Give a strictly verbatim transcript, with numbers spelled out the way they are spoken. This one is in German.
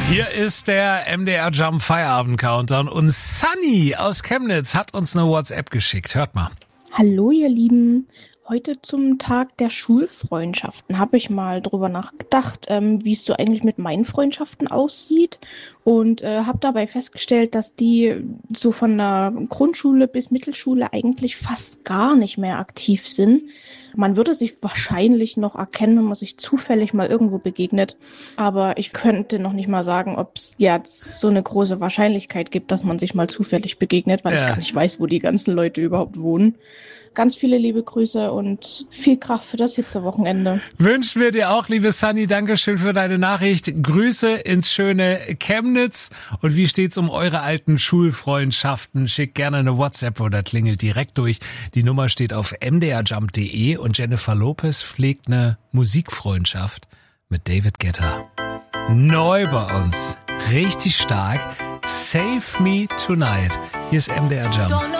Hier ist der M D R Jump Feierabend Countdown und Sunny aus Chemnitz hat uns eine WhatsApp geschickt. Hört mal. Hallo ihr Lieben, heute zum Tag der Schulfreundschaften habe ich mal drüber nachgedacht, ähm, wie es so eigentlich mit meinen Freundschaften aussieht und äh, habe dabei festgestellt, dass die so von der Grundschule bis Mittelschule eigentlich fast gar nicht mehr aktiv sind. Man würde sich wahrscheinlich noch erkennen, wenn man sich zufällig mal irgendwo begegnet, aber ich könnte noch nicht mal sagen, ob es jetzt so eine große Wahrscheinlichkeit gibt, dass man sich mal zufällig begegnet, weil ja. ich gar nicht weiß, wo die ganzen Leute überhaupt wohnen. Ganz viele liebe Grüße und viel Kraft für das Hitzewochenende. Wünschen wir dir auch, liebe Sunny. Dankeschön für deine Nachricht. Grüße ins schöne Chemnitz. Und wie steht's um eure alten Schulfreundschaften? Schickt gerne eine WhatsApp oder klingelt direkt durch. Die Nummer steht auf m d r jump punkt d e und Jennifer Lopez pflegt eine Musikfreundschaft mit David Guetta. Neu bei uns. Richtig stark. Save Me Tonight. Hier ist M D R Jump.